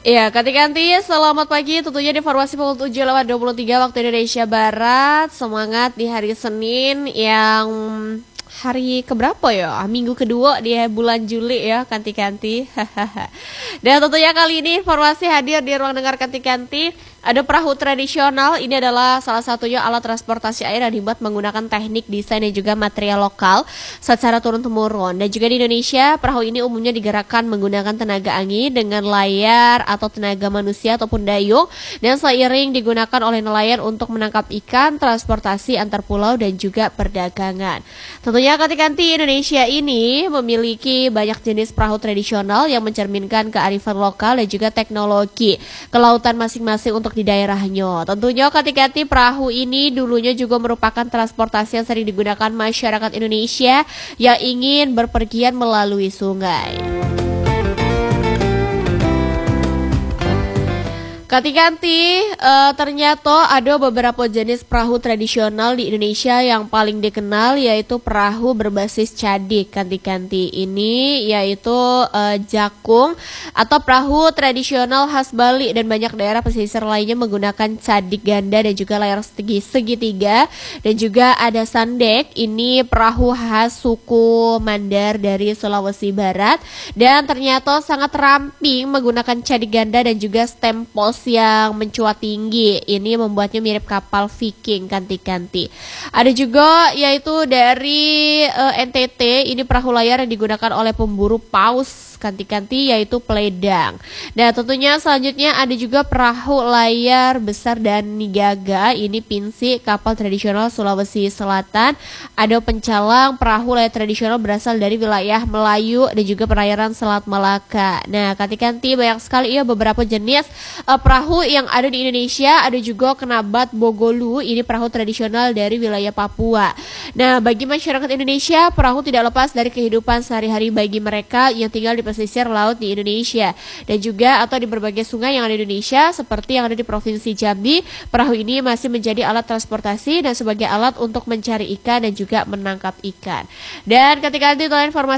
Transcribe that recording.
Ya, Kak Tikanti, selamat pagi. Tentunya di informasi pukul 7:23 waktu Indonesia Barat. Semangat di hari Senin yang hari keberapa ya? Minggu kedua di bulan Juli ya, Kanti-kanti. Dan tentunya kali ini informasi hadir di ruang dengar Kanti-kanti. Ada perahu tradisional, ini adalah salah satunya alat transportasi air yang dibuat menggunakan teknik desain dan juga material lokal secara turun-temurun. Dan juga di Indonesia, perahu ini umumnya digerakkan menggunakan tenaga angin dengan layar atau tenaga manusia ataupun dayung. Dan seiring digunakan oleh nelayan untuk menangkap ikan, transportasi antar pulau dan juga perdagangan. Tentunya Kanti-kanti Indonesia ini memiliki banyak jenis perahu tradisional yang mencerminkan kearifan lokal dan juga teknologi kelautan masing-masing untuk di daerahnya. Tentunya Kanti-kanti perahu ini dulunya juga merupakan transportasi yang sering digunakan masyarakat Indonesia yang ingin berpergian melalui sungai. Kanti-kanti, ternyata ada beberapa jenis perahu tradisional di Indonesia yang paling dikenal yaitu perahu berbasis cadik. Kanti-kanti ini yaitu jakung atau perahu tradisional khas Bali, dan banyak daerah pesisir lainnya menggunakan cadik ganda dan juga layar segitiga, dan juga ada sandek. Ini perahu khas suku Mandar dari Sulawesi Barat, dan ternyata sangat ramping menggunakan cadik ganda dan juga stempos yang mencuat tinggi. Ini membuatnya mirip kapal Viking. Kanti-kanti. Ada juga yaitu dari NTT, ini perahu layar yang digunakan oleh pemburu paus. Kanti-kanti yaitu peledang. Dan tentunya selanjutnya ada juga perahu layar besar dan nigaga. Ini pinsi, kapal tradisional Sulawesi Selatan. Ada pencalang, perahu layar tradisional berasal dari wilayah Melayu dan juga perairan Selat Malaka. Nah, Kanti-kanti banyak sekali ya beberapa jenis perahu yang ada di Indonesia. Ada juga kenabat Bogolu, ini perahu tradisional dari wilayah Papua. Nah, bagi masyarakat Indonesia, perahu tidak lepas dari kehidupan sehari-hari bagi mereka yang tinggal di pesisir laut di Indonesia dan juga atau di berbagai sungai yang ada di Indonesia seperti yang ada di Provinsi Jambi. Perahu ini masih menjadi alat transportasi dan sebagai alat untuk mencari ikan dan juga menangkap ikan. Dan ketika itu informasi